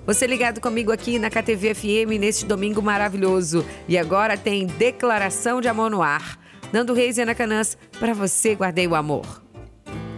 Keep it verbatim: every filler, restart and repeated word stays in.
Você ligado comigo aqui na K T V F M neste domingo maravilhoso. E agora tem Declaração de Amor no ar. Nando Reis e Ana Canãs, para você guardei o amor.